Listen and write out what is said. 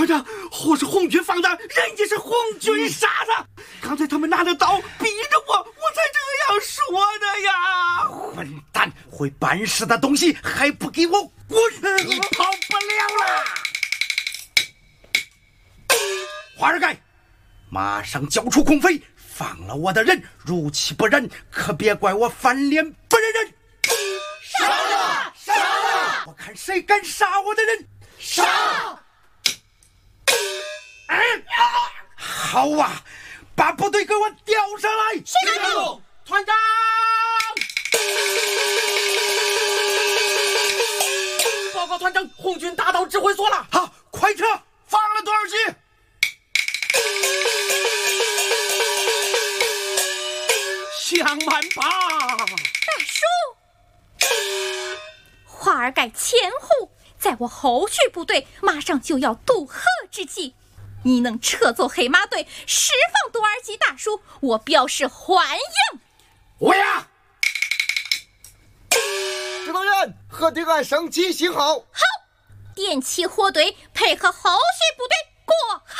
团长，火是红军放的，人家是红军杀的。刚才他们拿着刀逼着我，我才这样说的呀！ 混蛋，会办事的东西还不给我滚！你跑不了了！华尔盖，马上交出空匪，放了我的人。如其不忍，可别怪我翻脸不认人。 杀了！杀了！ 我看谁敢杀我的人！ 杀！ 好啊，把部队给我调上来！ 是的， 团长。报告团长，红军打到指挥所了。 好，快撤！ 放了多少级？向满吧！ 大叔，华尔盖前户，在我后续部队马上就要渡河之际，你能撤走黑马队，释放多尔基大叔，我表示欢迎。 我呀， 指导员，核定岸升起信号。 好，电气火队配合后续部队过河。